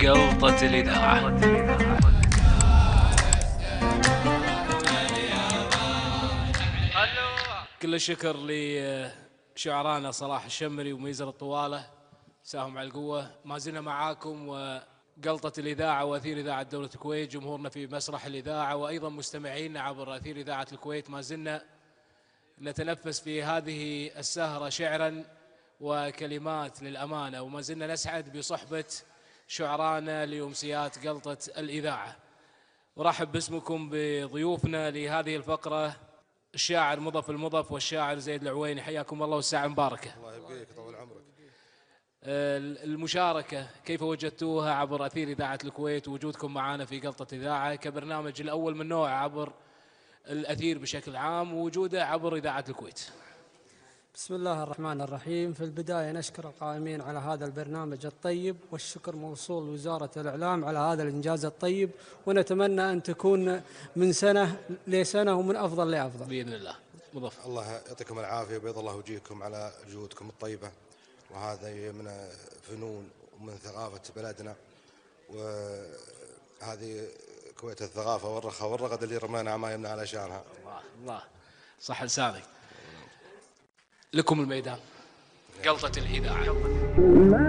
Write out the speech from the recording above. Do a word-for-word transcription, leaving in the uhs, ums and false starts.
قلطة الإذاعة. كل الشكر لشعرانا صلاح الشمري وميزر الطوالة، ساهم على القوة. ما زلنا معاكم وقلطة الإذاعة وأثير إذاعة دولة الكويت، جمهورنا في مسرح الإذاعة وأيضا مستمعينا عبر أثير إذاعة الكويت. ما زلنا نتنفس في هذه السهرة شعرا وكلمات للأمانة، وما زلنا نسعد بصحبة شعرانا لأمسيات قلطة الإذاعة. ورحب باسمكم بضيوفنا لهذه الفقرة الشاعر مضف المضف والشاعر زيد العويني، حياكم الله والساعة مباركة. الله يبقيك طول عمرك. المشاركة كيف وجدتوها عبر أثير إذاعة الكويت، وجودكم معنا في قلطة إذاعة كبرنامج الأول من نوعه عبر الأثير بشكل عام، ووجوده عبر إذاعة الكويت؟ بسم الله الرحمن الرحيم. في البداية نشكر القائمين على هذا البرنامج الطيب، والشكر موصول لوزارة الإعلام على هذا الإنجاز الطيب، ونتمنى أن تكون من سنة لسنة ومن أفضل لأفضل بإذن الله. مضف. الله يعطيكم العافية وبيض الله وجيهكم على جهودكم الطيبة، وهذا من فنون ومن ثقافة بلدنا، وهذه كويت الثقافة والرخاء والرغد اللي رمينا عمايمنا على شانها. الله الله صح لسانك. لكم الميدان، قلطة الإذاعة.